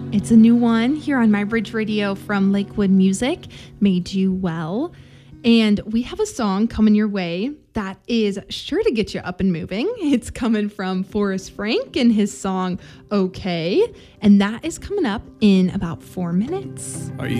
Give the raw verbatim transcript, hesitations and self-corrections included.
It's a new one here on My Bridge Radio from Lakewood Music, Made You Well. And we have a song coming your way that is sure to get you up and moving. It's coming from Forrest Frank and his song, Okay. And that is coming up in about four minutes. Are you